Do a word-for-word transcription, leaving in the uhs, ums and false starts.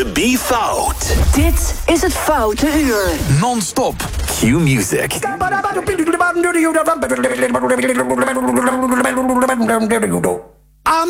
to be fout. Dit is het Foute Uur. Non-stop. Q Music. Go.